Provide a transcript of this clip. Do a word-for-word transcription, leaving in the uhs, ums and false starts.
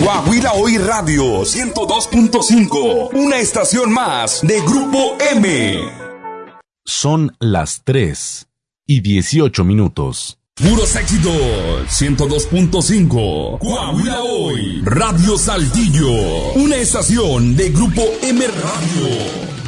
Coahuila Hoy Radio ciento dos punto cinco, una estación más de Grupo M. Son las tres y dieciocho minutos. Puros éxitos, ciento dos punto cinco. Coahuila Hoy, Radio Saltillo, una estación de Grupo M Radio.